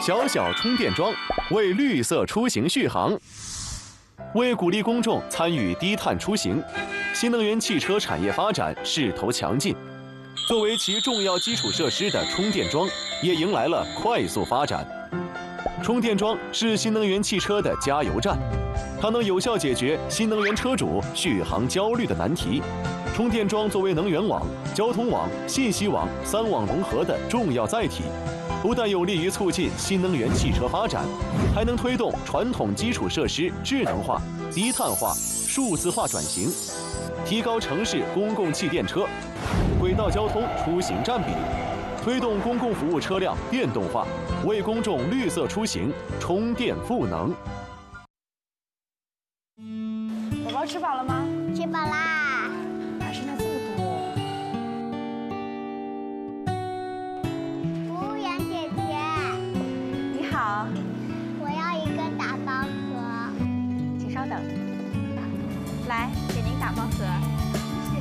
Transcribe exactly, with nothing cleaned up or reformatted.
小小充电桩为绿色出行续航。为鼓励公众参与低碳出行，新能源汽车产业发展势头强劲。作为其重要基础设施的充电桩，也迎来了快速发展。充电桩是新能源汽车的加油站，它能有效解决新能源车主续航焦虑的难题。充电桩作为能源网、交通网、信息网三网融合的重要载体，不但有利于促进新能源汽车发展，还能推动传统基础设施智能化、低碳化、数字化转型，提高城市公共汽电车、轨道交通出行占比，推动公共服务车辆电动化，为公众绿色出行充电赋能。 宝宝吃饱了吗？ 吃饱啦。 哪剩下这么多？ 服务员姐姐， 你好， 我要一个打包盒。 请稍等。来，给您打包盒。